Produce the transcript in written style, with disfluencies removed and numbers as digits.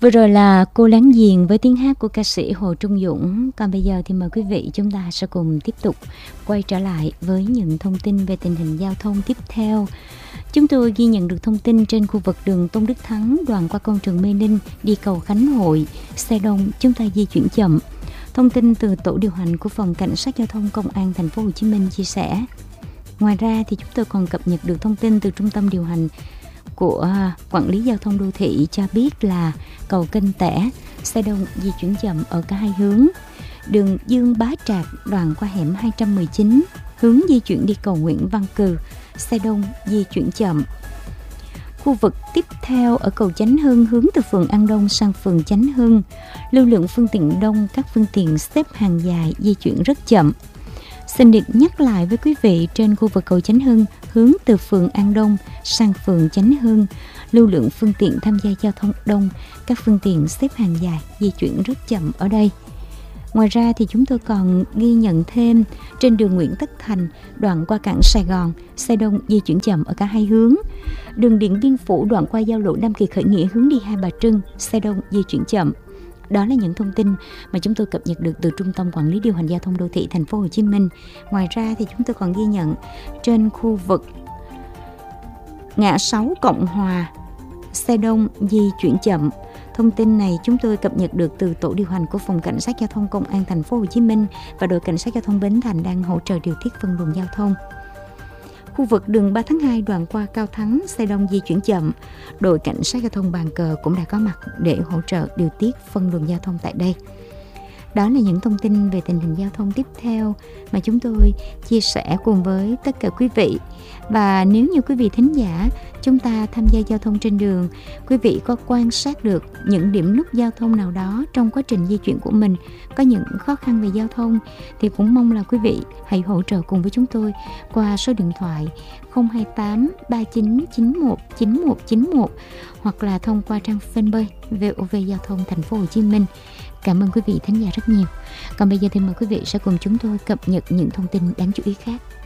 Vừa rồi là Cô Láng Giềng với tiếng hát của ca sĩ Hồ Trung Dũng. Còn bây giờ thì mời quý vị chúng ta sẽ cùng tiếp tục quay trở lại với những thông tin về tình hình giao thông tiếp theo. Chúng tôi ghi nhận được thông tin trên khu vực đường Tôn Đức Thắng đoạn qua công trường Mê Linh đi cầu Khánh Hội, xe đông chúng ta di chuyển chậm. Thông tin từ tổ điều hành của Phòng Cảnh sát Giao thông Công an Thành phố Hồ Chí Minh chia sẻ. Ngoài ra thì chúng tôi còn cập nhật được thông tin từ Trung tâm điều hành của Quản lý Giao thông Đô thị cho biết là cầu Kênh Tẻ, xe đông di chuyển chậm ở cả hai hướng. Đường Dương Bá Trạc đoạn qua hẻm 219, hướng di chuyển đi cầu Nguyễn Văn Cừ, xe đông di chuyển chậm. Khu vực tiếp theo ở cầu Chánh Hưng hướng từ phường An Đông sang phường Chánh Hưng, lưu lượng phương tiện đông, các phương tiện xếp hàng dài di chuyển rất chậm. Xin được nhắc lại với quý vị, trên khu vực cầu Chánh Hưng hướng từ phường An Đông sang phường Chánh Hưng, lưu lượng phương tiện tham gia giao thông đông, các phương tiện xếp hàng dài di chuyển rất chậm ở đây. Ngoài ra thì chúng tôi còn ghi nhận thêm trên đường Nguyễn Tất Thành đoạn qua cảng Sài Gòn, xe đông di chuyển chậm ở cả hai hướng. Đường Điện Biên Phủ đoạn qua giao lộ Nam Kỳ Khởi Nghĩa hướng đi Hai Bà Trưng, xe đông di chuyển chậm. Đó là những thông tin mà chúng tôi cập nhật được từ Trung tâm Quản lý Điều hành Giao thông Đô thị Thành phố Hồ Chí Minh. Ngoài ra thì chúng tôi còn ghi nhận trên khu vực ngã 6 Cộng Hòa, xe đông di chuyển chậm. Thông tin này chúng tôi cập nhật được từ tổ điều hành của Phòng Cảnh sát Giao thông Công an Thành phố Hồ Chí Minh và đội Cảnh sát Giao thông Bến Thành đang hỗ trợ điều tiết phân luồng giao thông. Khu vực đường 3 tháng 2 đoạn qua Cao Thắng, xe đông di chuyển chậm. Đội Cảnh sát Giao thông Bàn Cờ cũng đã có mặt để hỗ trợ điều tiết phân luồng giao thông tại đây. Đó là những thông tin về tình hình giao thông tiếp theo mà chúng tôi chia sẻ cùng với tất cả quý vị. Và nếu như quý vị thính giả chúng ta tham gia giao thông trên đường, quý vị có quan sát được những điểm nút giao thông nào đó trong quá trình di chuyển của mình, có những khó khăn về giao thông, thì cũng mong là quý vị hãy hỗ trợ cùng với chúng tôi qua số điện thoại 028 3991 9191 hoặc là thông qua trang fanpage VOV Giao thông Thành phố Hồ Chí Minh. Cảm ơn quý vị thính giả rất nhiều. Còn bây giờ thì mời quý vị sẽ cùng chúng tôi cập nhật những thông tin đáng chú ý khác.